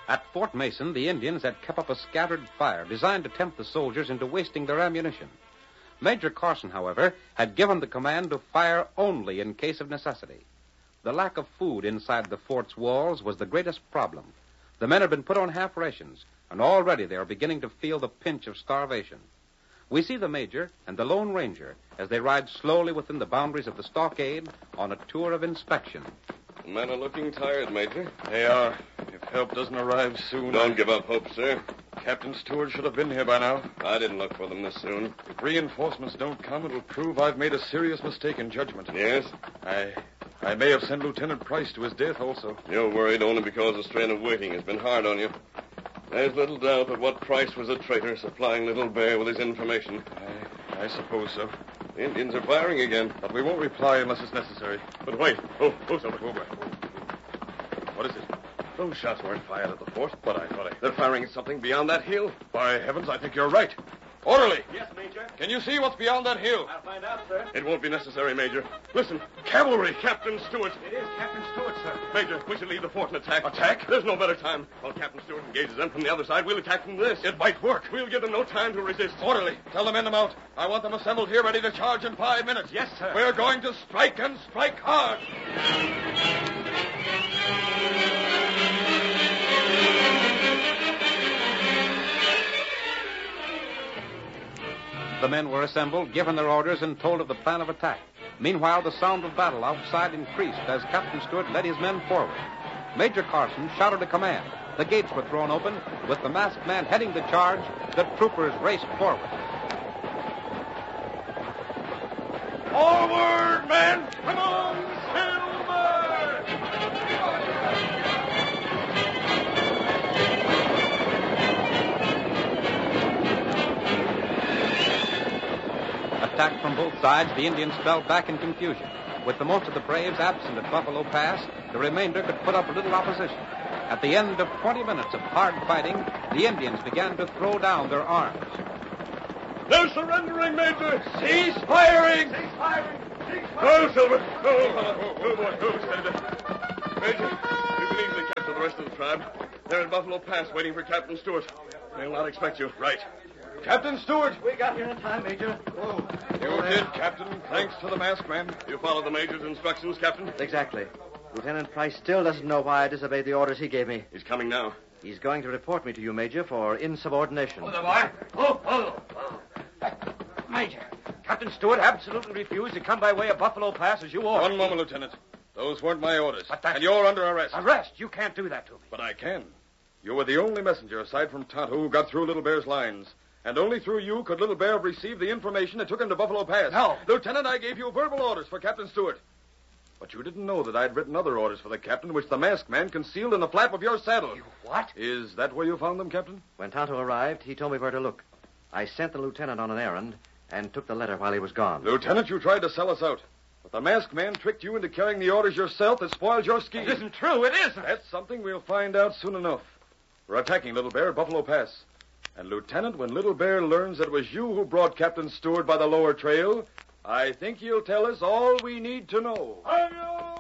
At Fort Mason, the Indians had kept up a scattered fire designed to tempt the soldiers into wasting their ammunition. Major Carson, however, had given the command to fire only in case of necessity. The lack of food inside the fort's walls was the greatest problem. The men had been put on half rations, and already they are beginning to feel the pinch of starvation. We see the Major and the Lone Ranger as they ride slowly within the boundaries of the stockade on a tour of inspection. The men are looking tired, Major. They are. If help doesn't arrive soon... Don't give up hope, sir. Captain Stewart should have been here by now. I didn't look for them this soon. If reinforcements don't come, it'll prove I've made a serious mistake in judgment. Yes? I may have sent Lieutenant Price to his death also. You're worried only because the strain of waiting has been hard on you. There's little doubt but what Price was a traitor supplying Little Bear with his information. I suppose so. The Indians are firing again. But we won't reply unless it's necessary. But wait. Oh, Silver. Over. What is it? Those shots weren't fired at the fort. But I thought They're firing at something beyond that hill. By heavens, I think you're right. Orderly! Yes, Major. Can you see what's beyond that hill? I'll find out, sir. It won't be necessary, Major. Listen. Cavalry. Captain Stewart. It is Captain Stewart, sir. Major, we should leave the fort and attack. Attack? There's no better time. While Captain Stewart engages them from the other side, we'll attack from this. It might work. We'll give them no time to resist. Orderly, tell the men to mount. I want them assembled here ready to charge in 5 minutes. Yes, sir. We're going to strike and strike hard. The men were assembled, given their orders, and told of the plan of attack. Meanwhile, the sound of battle outside increased as Captain Stewart led his men forward. Major Carson shouted a command. The gates were thrown open. With the masked man heading the charge, the troopers raced forward. Forward, men! Come on, Silver! Attacked from both sides, the Indians fell back in confusion. With the most of the braves absent at Buffalo Pass, the remainder could put up little opposition. At the end of 20 minutes of hard fighting, the Indians began to throw down their arms. They're surrendering, Major. Cease firing! Cease firing! Cease firing! Oh, Silver. Oh, boy. Oh, Senator. Major, you can easily capture the rest of the tribe. They're at Buffalo Pass waiting for Captain Stewart. They'll not expect you. Right. Captain Stewart! We got here in time, Major. Oh. You did, Captain, thanks to the masked man. You followed the Major's instructions, Captain? Exactly. Lieutenant Price still doesn't know why I disobeyed the orders he gave me. He's coming now. He's going to report me to you, Major, for insubordination. Oh, the boy. Oh. Major, Captain Stewart absolutely refused to come by way of Buffalo Pass as you ordered. One moment, Lieutenant. Those weren't my orders. But that... And you're under arrest. Arrest? You can't do that to me. But I can. You were the only messenger, aside from Tonto, who got through Little Bear's lines. And only through you could Little Bear have received the information that took him to Buffalo Pass. No. Lieutenant, I gave you verbal orders for Captain Stewart. But you didn't know that I'd written other orders for the captain, which the masked man concealed in the flap of your saddle. You what? Is that where you found them, Captain? When Tonto arrived, he told me where to look. I sent the lieutenant on an errand and took the letter while he was gone. Lieutenant, you tried to sell us out. But the masked man tricked you into carrying the orders yourself that spoiled your scheme. It isn't true. It isn't. That's something we'll find out soon enough. We're attacking Little Bear at Buffalo Pass. And, Lieutenant, when Little Bear learns that it was you who brought Captain Stewart by the lower trail, I think he'll tell us all we need to know.